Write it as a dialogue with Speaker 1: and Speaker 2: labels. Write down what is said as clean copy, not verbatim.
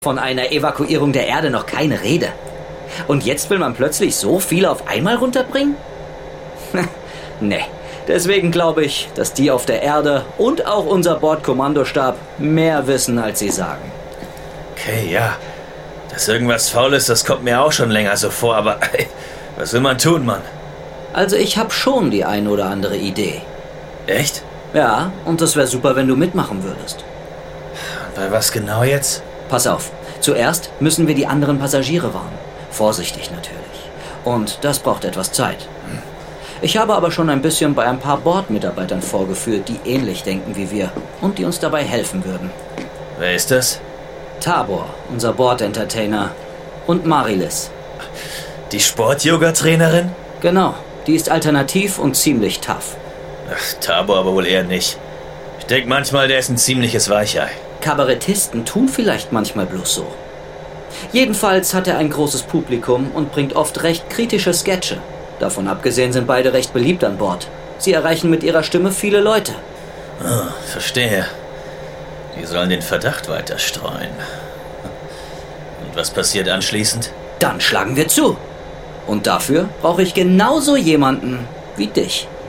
Speaker 1: Von einer Evakuierung der Erde noch keine Rede. Und jetzt will man plötzlich so viel auf einmal runterbringen? Nee, deswegen glaube ich, dass die auf der Erde und auch unser Bordkommandostab mehr wissen, als sie sagen.
Speaker 2: Okay, ja. Dass irgendwas faul ist, das kommt mir auch schon länger so vor, aber was will man tun, Mann?
Speaker 1: Also ich habe schon die ein oder andere Idee.
Speaker 2: Echt?
Speaker 1: Ja, und das wäre super, wenn du mitmachen würdest.
Speaker 2: Und bei was genau jetzt?
Speaker 1: Pass auf, zuerst müssen wir die anderen Passagiere warnen. Vorsichtig natürlich. Und das braucht etwas Zeit. Ich habe aber schon ein bisschen bei ein paar Bordmitarbeitern vorgeführt, die ähnlich denken wie wir und die uns dabei helfen würden.
Speaker 2: Wer ist das?
Speaker 1: Tabor, unser Bord-Entertainer, und Marilis.
Speaker 2: Die Sport-Yoga-Trainerin?
Speaker 1: Genau, die ist alternativ und ziemlich tough.
Speaker 2: Ach, Tabor aber wohl eher nicht. Ich denke manchmal, der ist ein ziemliches Weichei.
Speaker 1: Kabarettisten tun vielleicht manchmal bloß so. Jedenfalls hat er ein großes Publikum und bringt oft recht kritische Sketche. Davon abgesehen sind beide recht beliebt an Bord. Sie erreichen mit ihrer Stimme viele Leute.
Speaker 2: Oh, verstehe. Die sollen den Verdacht weiter streuen. Und was passiert anschließend?
Speaker 1: Dann schlagen wir zu. Und dafür brauche ich genauso jemanden wie dich.